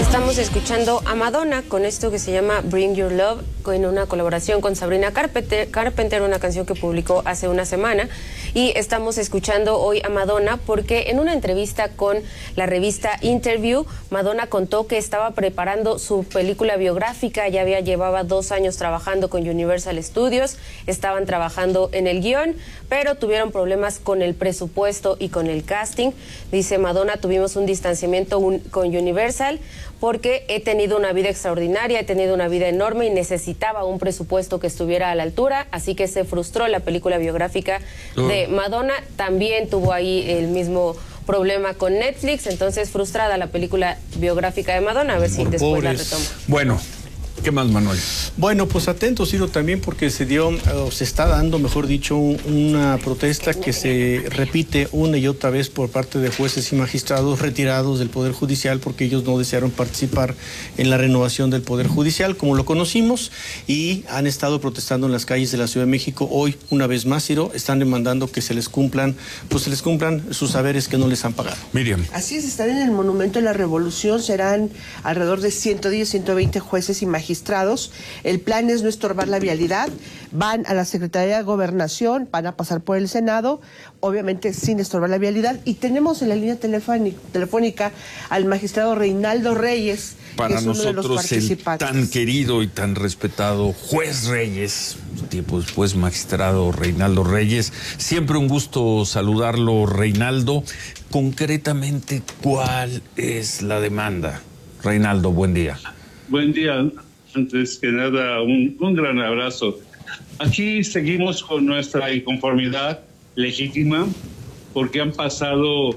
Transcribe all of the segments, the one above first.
Estamos escuchando a Madonna con esto que se llama Bring Your Love, en una colaboración con Sabrina Carpenter, una canción que publicó hace una semana. Y estamos escuchando hoy a Madonna porque en una entrevista con la revista Interview, Madonna contó que estaba preparando su película biográfica, llevaba 2 años trabajando con Universal Studios, estaban trabajando en el guión, pero tuvieron problemas con el presupuesto y con el casting. Dice Madonna, tuvimos un distanciamiento con Universal porque he tenido una vida extraordinaria, he tenido una vida enorme y necesitaba un presupuesto que estuviera a la altura, así que se frustró la película biográfica de Madonna. También tuvo ahí el mismo problema con Netflix, entonces frustrada la película biográfica de Madonna, a ver si después la retoma. Bueno, ¿qué más, Manuel? Bueno, pues atento, Ciro, también porque se está dando, mejor dicho, una protesta que se repite una y otra vez por parte de jueces y magistrados retirados del Poder Judicial porque ellos no desearon participar en la renovación del Poder Judicial, como lo conocimos, y han estado protestando en las calles de la Ciudad de México. Hoy, una vez más, Ciro, están demandando que se les cumplan sus haberes que no les han pagado. Miriam. Así es, estarán en el Monumento de la Revolución, serán alrededor de 110, 120 jueces y magistrados. El plan es no estorbar la vialidad, van a la Secretaría de Gobernación, van a pasar por el Senado, obviamente sin estorbar la vialidad, y tenemos en la línea telefónica al magistrado Reinaldo Reyes, para que es uno de los nosotros el participantes. tan querido y tan respetado juez Reyes, un tiempo después magistrado Reinaldo Reyes. Siempre un gusto saludarlo, Reinaldo. Concretamente, ¿cuál es la demanda? Reinaldo, buen día. Buen día. Antes que nada, un gran abrazo. Aquí seguimos con nuestra inconformidad legítima porque han pasado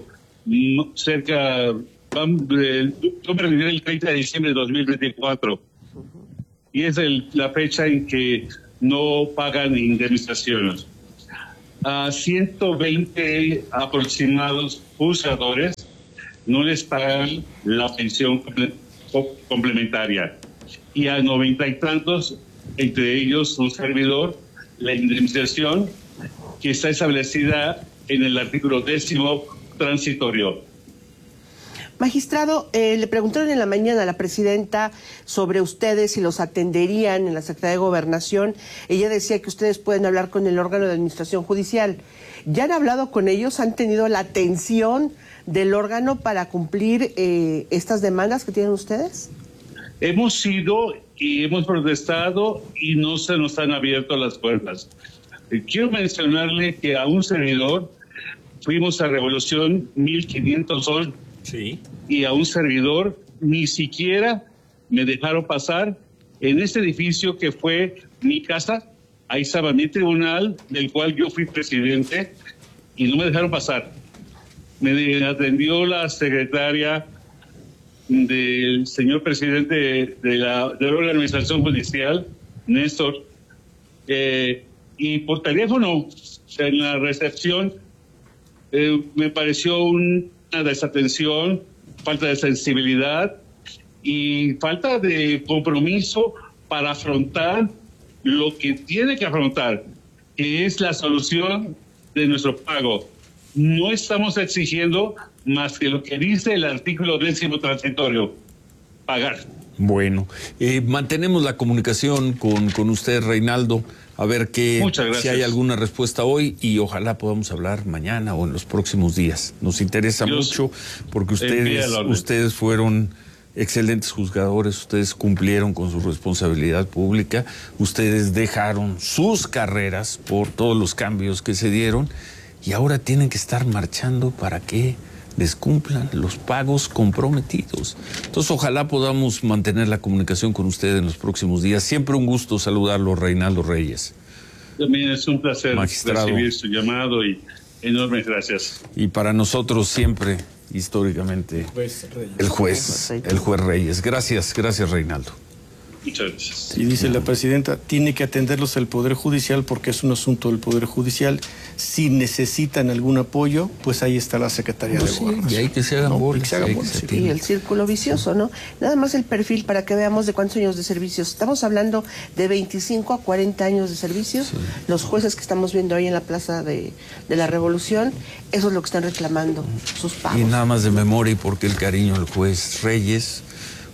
yo me retiré el 30 de diciembre de 2024 y es la fecha en que no pagan indemnizaciones. A 120 aproximados juzgadores no les pagan la pensión complementaria. Y a 90 y tantos, entre ellos un servidor, la indemnización que está establecida en el artículo 10º transitorio. Magistrado, le preguntaron en la mañana a la presidenta sobre ustedes si los atenderían en la Secretaría de Gobernación. Ella decía que ustedes pueden hablar con el órgano de administración judicial. ¿Ya han hablado con ellos? ¿Han tenido la atención del órgano para cumplir estas demandas que tienen ustedes? Hemos ido y hemos protestado y no se nos han abierto las puertas. Quiero mencionarle que a un servidor fuimos a Revolución 1500 Sol, sí, y a un servidor ni siquiera me dejaron pasar en este edificio que fue mi casa. Ahí estaba mi tribunal, del cual yo fui presidente, y no me dejaron pasar. Me atendió la secretaria del señor presidente de la Administración Judicial, Néstor, y por teléfono, en la recepción, me pareció una desatención, falta de sensibilidad y falta de compromiso para afrontar lo que tiene que afrontar, que es la solución de nuestro pago. No estamos exigiendo más que lo que dice el artículo 10º transitorio, pagar. Bueno, mantenemos la comunicación con usted, Reinaldo, a ver si hay alguna respuesta hoy y ojalá podamos hablar mañana o en los próximos días. Nos interesa mucho porque ustedes fueron excelentes juzgadores, ustedes cumplieron con su responsabilidad pública, ustedes dejaron sus carreras por todos los cambios que se dieron y ahora tienen que estar marchando para que les cumplan los pagos comprometidos. Entonces, ojalá podamos mantener la comunicación con usted en los próximos días. Siempre un gusto saludarlo, Reinaldo Reyes. También es un placer recibir su llamado y enormes gracias. Y para nosotros siempre, históricamente, el juez Reyes. Gracias, Reinaldo. Muchas gracias. Y dice la presidenta, tiene que atenderlos el Poder Judicial porque es un asunto del Poder Judicial. Si necesitan algún apoyo, pues ahí está la Secretaría de Gobernación. Y hay que se hagan bolas. Y el círculo vicioso, ¿no? Nada más el perfil para que veamos de cuántos años de servicios. Estamos hablando de 25 a 40 años de servicios. Sí. Los jueces que estamos viendo ahí en la Plaza de la Revolución, eso es lo que están reclamando, sus pagos. Y nada más de memoria y porque el cariño al juez Reyes,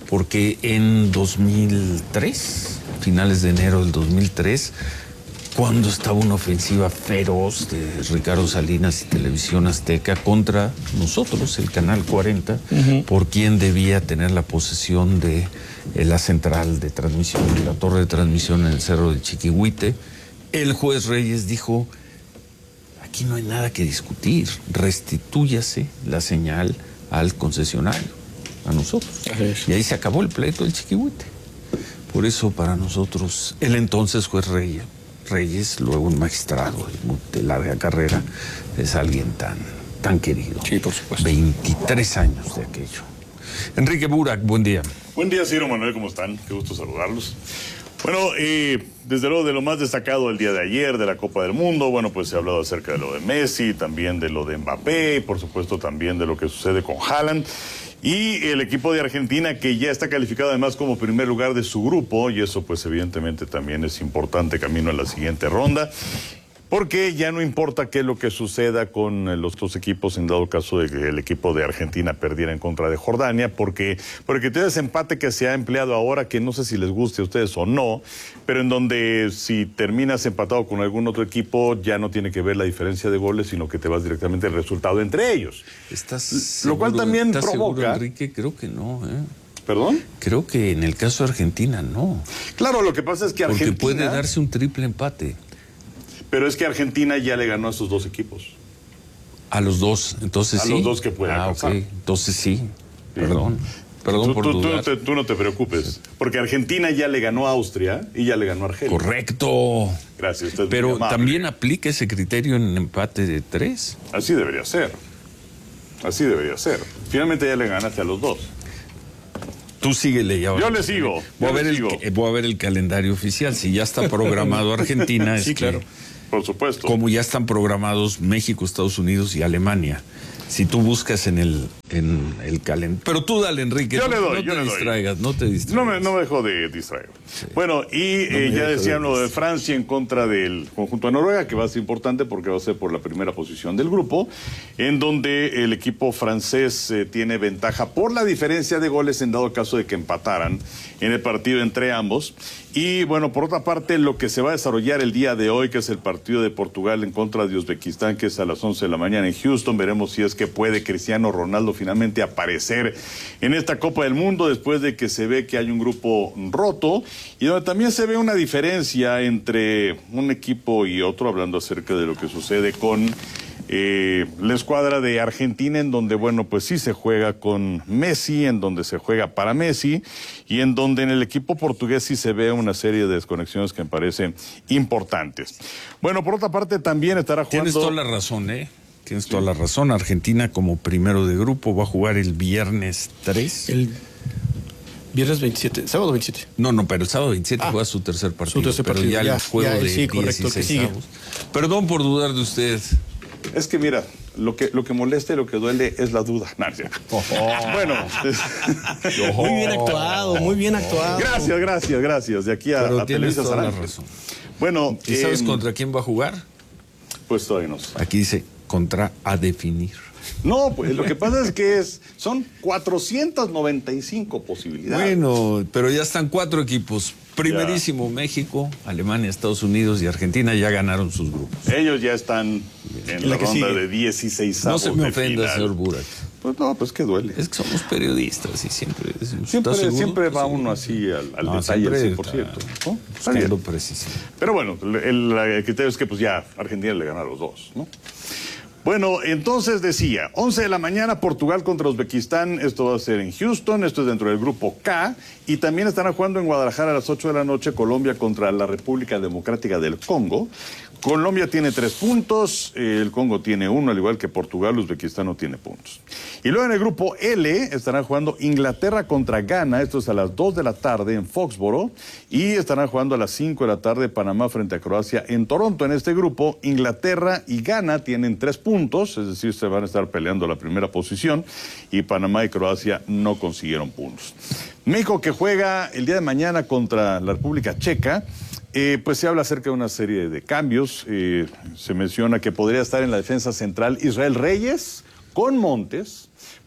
porque en 2003, finales de enero del 2003, cuando estaba una ofensiva feroz de Ricardo Salinas y Televisión Azteca contra nosotros, el Canal 40, por quien debía tener la posesión de la central de transmisión, la torre de transmisión en el Cerro de Chiquihuite, el juez Reyes dijo: aquí no hay nada que discutir, restitúyase la señal al concesionario, a nosotros. Y ahí se acabó el pleito del Chiquihuite. Por eso para nosotros, el entonces juez Reyes, luego un magistrado de larga carrera, es alguien tan querido. Sí, por supuesto. 23 años de aquello. Enrique Burak, buen día. Buen día, Ciro, Manuel, ¿cómo están? Qué gusto saludarlos. Bueno, desde luego de lo más destacado el día de ayer de la Copa del Mundo, bueno, pues se ha hablado acerca de lo de Messi, también de lo de Mbappé, y por supuesto también de lo que sucede con Haaland. Y el equipo de Argentina, que ya está calificado además como primer lugar de su grupo, y eso pues evidentemente también es importante camino a la siguiente ronda, porque ya no importa qué es lo que suceda con los dos equipos en dado caso de que el equipo de Argentina perdiera en contra de Jordania, porque todo ese empate que se ha empleado ahora, que no sé si les guste a ustedes o no, pero en donde si terminas empatado con algún otro equipo ya no tiene que ver la diferencia de goles, sino que te vas directamente al resultado entre ellos. Lo cual también provoca... ¿Seguro, Enrique? Creo que no, ¿Perdón? Creo que en el caso de Argentina no. Claro, lo que pasa es que Argentina... Porque puede darse un triple empate. Pero es que Argentina ya le ganó a esos dos equipos. A los dos, entonces sí. A los dos que puede alcanzar. Ok, entonces sí. Perdón por dudar. Tú no te preocupes, porque Argentina ya le ganó a Austria y ya le ganó a Argelia. Correcto. Gracias. Usted pero también aplica ese criterio en empate de 3. Así debería ser. Así debería ser. Finalmente ya le ganaste a los dos. Tú síguele ya. Yo le sigo. Voy a ver el calendario oficial. Si ya está programado Argentina, sí, claro. Por supuesto. Como ya están programados México, Estados Unidos y Alemania. Si tú buscas en el calendario. Pero tú dale, Enrique. Yo le doy. No te distraigas. No me dejo de distraer. Sí. Bueno, y ya decían lo de Francia en contra del conjunto de Noruega, que va a ser importante porque va a ser por la primera posición del grupo, en donde el equipo francés tiene ventaja por la diferencia de goles en dado caso de que empataran en el partido entre ambos. Y bueno, por otra parte, lo que se va a desarrollar el día de hoy, que es el partido de Portugal en contra de Uzbekistán, que es a las 11 de la mañana en Houston. Veremos si es que puede Cristiano Ronaldo finalmente aparecer en esta Copa del Mundo después de que se ve que hay un grupo roto y donde también se ve una diferencia entre un equipo y otro, hablando acerca de lo que sucede con la escuadra de Argentina, en donde, bueno, pues sí se juega con Messi, en donde se juega para Messi, y en donde en el equipo portugués sí se ve una serie de desconexiones que me parecen importantes. Bueno, por otra parte también estará jugando... Tienes toda la razón, Tienes toda la razón. Argentina como primero de grupo va a jugar el viernes 3. El viernes 27, sábado 27. No, pero el sábado 27 juega su tercer partido. Pero ya el juego de sí, correcto, 16 avos. Perdón por dudar de usted. Es que mira, lo que molesta y lo que duele es la duda. Bueno. Muy bien actuado. Gracias. De aquí a Televisa toda la razón. Bueno. ¿Y sabes contra quién va a jugar? Pues todavía no sé. Aquí dice contra a definir. No, pues lo que pasa es que son 495 posibilidades. Bueno, pero ya están 4 equipos. Primerísimo ya. México, Alemania, Estados Unidos y Argentina ya ganaron sus grupos. Ellos ya están en la ronda de 16 avos. No se me ofenda, señor Burak. Pues no, pues que duele. Es que somos periodistas y siempre va uno así al detalle al 100%. ¿No? Buscando precisión. Pero bueno, el criterio es que pues ya Argentina le gana a los dos, ¿no? Bueno, entonces decía, 11 de la mañana, Portugal contra Uzbekistán, esto va a ser en Houston, esto es dentro del grupo K, y también estarán jugando en Guadalajara a las 8 de la noche, Colombia contra la República Democrática del Congo. Colombia tiene 3 puntos, el Congo tiene 1, al igual que Portugal, Uzbekistán no tiene puntos. Y luego en el grupo L estarán jugando Inglaterra contra Ghana, esto es a las 2 de la tarde en Foxboro, y estarán jugando a las 5 de la tarde Panamá frente a Croacia en Toronto. En este grupo, Inglaterra y Ghana tienen 3 puntos, es decir, se van a estar peleando la primera posición, y Panamá y Croacia no consiguieron puntos. México, que juega el día de mañana contra la República Checa, pues se habla acerca de una serie de cambios. Se menciona que podría estar en la defensa central Israel Reyes con Montes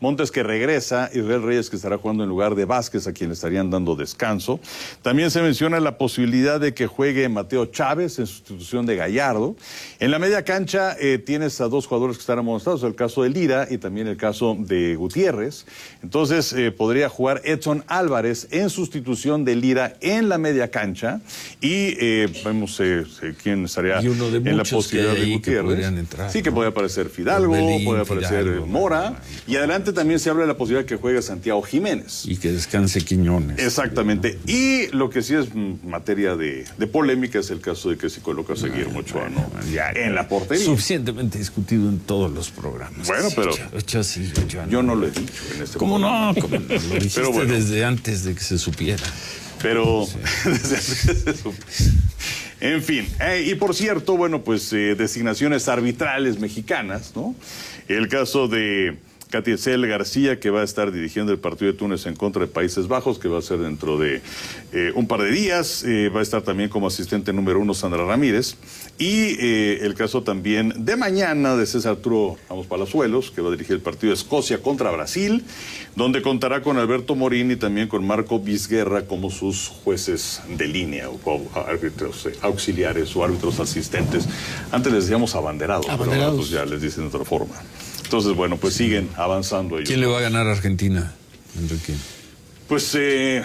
Montes que regresa, Israel Reyes que estará jugando en lugar de Vázquez, a quien le estarían dando descanso. También se menciona la posibilidad de que juegue Mateo Chávez en sustitución de Gallardo. En la media cancha tienes a dos jugadores que están amonestados, el caso de Lira y también el caso de Gutiérrez. Entonces podría jugar Edson Álvarez en sustitución de Lira en la media cancha y vemos quién estaría en la posibilidad de Gutiérrez. Entrar, sí, que puede aparecer Fidalgo, puede aparecer Mora. Y adelante también se habla de la posibilidad de que juegue Santiago Jiménez. Y que descanse Quiñones. Exactamente. Y lo que sí es materia de polémica es el caso de que si coloca a Guillermo Ochoa en la portería. Suficientemente discutido en todos los programas. Bueno, pero yo no lo he dicho en este ¿Cómo programa. no? Lo dijiste desde antes de que se supiera. Pero desde antes de que se supiera. En fin, y por cierto, bueno, pues designaciones arbitrales mexicanas, ¿no? El caso de Catiesel García, que va a estar dirigiendo el partido de Túnez en contra de Países Bajos, que va a ser dentro de un par de días. Va a estar también como asistente número 1 Sandra Ramírez. Y el caso también de mañana de César Arturo Ramos Palazuelos, que va a dirigir el partido de Escocia contra Brasil, donde contará con Alberto Morín y también con Marco Vizguerra como sus jueces de línea, o árbitros auxiliares o árbitros asistentes. Antes les decíamos abanderados, pero ahora pues ya les dicen de otra forma. Entonces, bueno, pues siguen avanzando ellos. ¿Quién le va a ganar a Argentina, Enrique? Pues,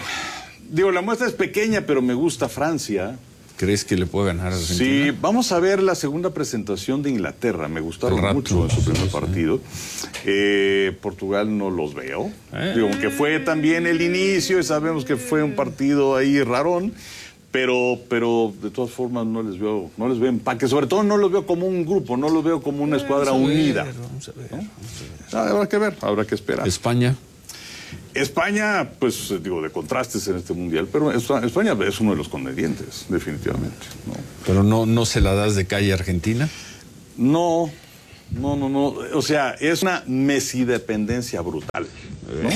la muestra es pequeña, pero me gusta Francia. ¿Crees que le puede ganar a Argentina? Sí, vamos a ver la segunda presentación de Inglaterra. Me gustaron mucho en su primer partido. Portugal no los veo. Aunque fue también el inicio y sabemos que fue un partido ahí rarón. Pero de todas formas no les veo empaque, sobre todo no los veo como un grupo, no los veo como una escuadra unida. Vamos a ver. Habrá que ver, habrá que esperar. España, pues de contrastes en este mundial, pero España es uno de los contendientes, definitivamente, ¿no? Pero no se la das de calle a Argentina. No, o sea, es una Messi-dependencia brutal, ¿no?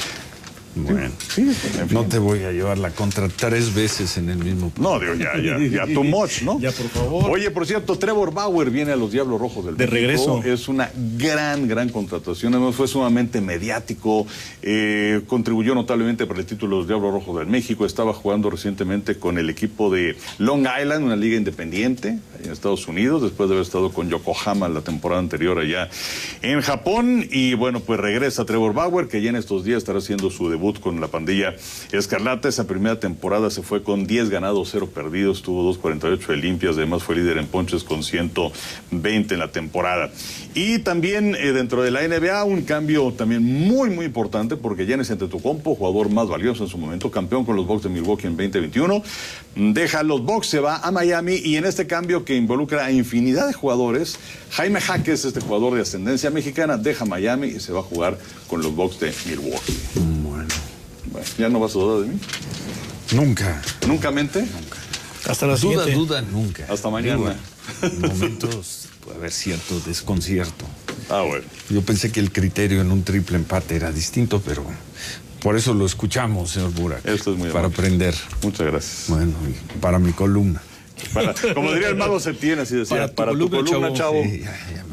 Bueno, sí, no te voy a llevar la contra 3 veces en el mismo programa. No, ya too much, ¿no? Ya, por favor. Oye, por cierto, Trevor Bauer viene a los Diablos Rojos del México. Regreso. Es una gran contratación. Además, fue sumamente mediático. Contribuyó notablemente para el título de los Diablos Rojos del México. Estaba jugando recientemente con el equipo de Long Island, una liga independiente en Estados Unidos, después de haber estado con Yokohama la temporada anterior allá en Japón. Y bueno, pues regresa Trevor Bauer, que ya en estos días estará haciendo su debut con la pandilla Escarlata. Esa primera temporada se fue con 10 ganados, 0 perdidos, tuvo 2.48 de limpias, además fue líder en ponches con 120 en la temporada. Y también dentro de la NBA un cambio también muy importante, porque Giannis Antetokounmpo, jugador más valioso en su momento, campeón con los Bucks de Milwaukee en 2021, deja los Bucks, se va a Miami, y en este cambio que involucra a infinidad de jugadores, Jaime Jaques, este jugador de ascendencia mexicana, deja Miami y se va a jugar con los Bucks de Milwaukee. Bueno, ¿ya no vas a dudar de mí? Nunca. ¿Nunca mente? Nunca. Hasta la siguiente. Duda nunca. Hasta mañana. En momentos puede haber cierto desconcierto. Bueno. Yo pensé que el criterio en un triple empate era distinto, pero por eso lo escuchamos, señor Burak. Esto es muy para amable. Aprender. Muchas gracias. Bueno, y para mi columna. Como diría el mago Septién, así decía, para tu columna, chavo. Sí,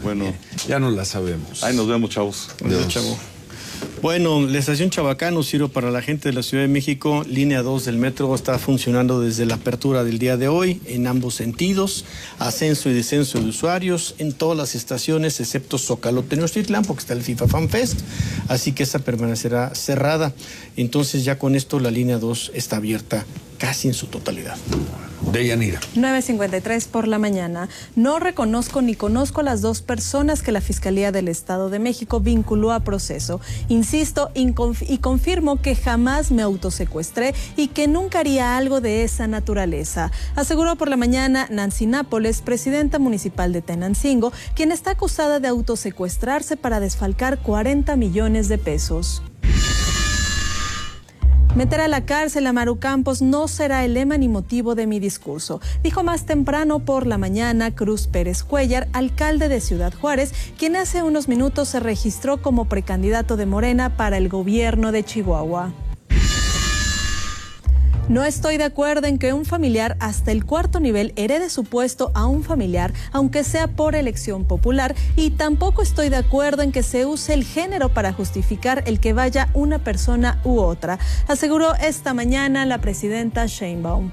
ya no la sabemos. Ahí nos vemos, chavos. Adiós, chavo. Bueno, la estación Chabacano sirve para la gente de la Ciudad de México. Línea 2 del metro está funcionando desde la apertura del día de hoy en ambos sentidos. Ascenso y descenso de usuarios en todas las estaciones, excepto Zócalo Tenochtitlán, porque está el FIFA Fan Fest. Así que esta permanecerá cerrada. Entonces ya con esto la línea 2 está abierta casi en su totalidad. Deyanira. 9:53 por la mañana. No reconozco ni conozco a las 2 personas que la Fiscalía del Estado de México vinculó a proceso. Insisto y confirmo que jamás me autosecuestré y que nunca haría algo de esa naturaleza. Aseguró por la mañana Nancy Nápoles, presidenta municipal de Tenancingo, quien está acusada de autosecuestrarse para desfalcar 40 millones de pesos. Meter a la cárcel a Maru Campos no será el lema ni motivo de mi discurso, dijo más temprano por la mañana Cruz Pérez Cuellar, alcalde de Ciudad Juárez, quien hace unos minutos se registró como precandidato de Morena para el gobierno de Chihuahua. No estoy de acuerdo en que un familiar hasta el 4º nivel herede su puesto a un familiar, aunque sea por elección popular, y tampoco estoy de acuerdo en que se use el género para justificar el que vaya una persona u otra, aseguró esta mañana la presidenta Sheinbaum.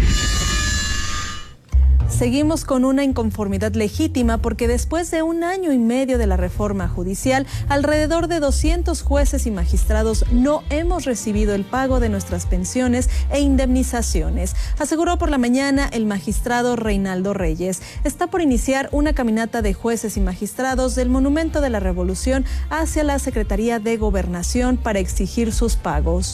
Seguimos con una inconformidad legítima porque después de 1 año y medio de la reforma judicial, alrededor de 200 jueces y magistrados no hemos recibido el pago de nuestras pensiones e indemnizaciones, aseguró por la mañana el magistrado Reinaldo Reyes. Está por iniciar una caminata de jueces y magistrados del Monumento de la Revolución hacia la Secretaría de Gobernación para exigir sus pagos.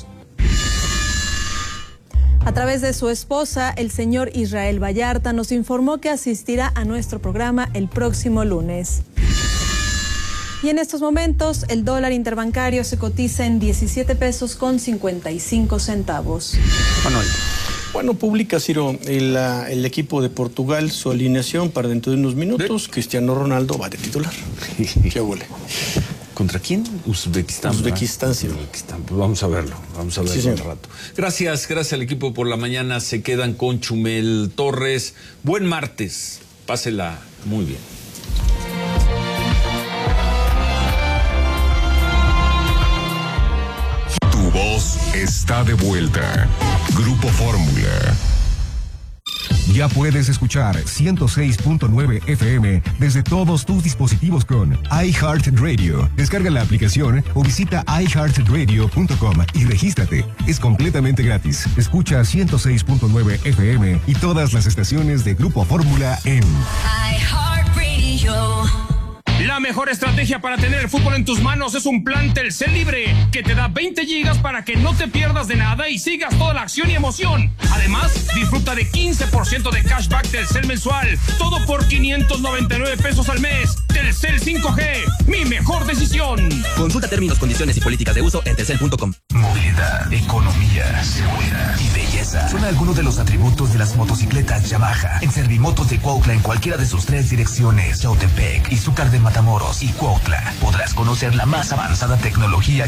A través de su esposa, el señor Israel Vallarta nos informó que asistirá a nuestro programa el próximo lunes. Y en estos momentos, el dólar interbancario se cotiza en 17 pesos con 55 centavos. Manuel. Bueno, publica, Ciro, el equipo de Portugal su alineación para dentro de unos minutos. Cristiano Ronaldo va de titular. ¿Qué huele? ¿Contra quién? Uzbekistán. Uzbekistán, sí. Uzbekistán. Pues vamos a verlo sí, un rato. Gracias al equipo por la mañana. Se quedan con Chumel Torres. Buen martes. Pásela muy bien. Tu voz está de vuelta. Grupo Fórmula. Ya puedes escuchar 106.9 FM desde todos tus dispositivos con iHeartRadio. Descarga la aplicación o visita iHeartRadio.com y regístrate. Es completamente gratis. Escucha 106.9 FM y todas las estaciones de Grupo Fórmula en iHeartRadio. La mejor estrategia para tener el fútbol en tus manos es un plan Telcel Libre que te da 20 gigas para que no te pierdas de nada y sigas toda la acción y emoción. Además, disfruta de 15% de cashback Telcel mensual. Todo por 599 pesos al mes. Telcel 5G, mi mejor decisión. Consulta términos, condiciones y políticas de uso en telcel.com. Movilidad, economía, seguridad y belleza son algunos de los atributos de las motocicletas Yamaha. En Servimotos de Cuautla, en cualquiera de sus 3 direcciones, Yautepec, Izúcar de Matamoros y Cuautla, podrás conocer la más avanzada tecnología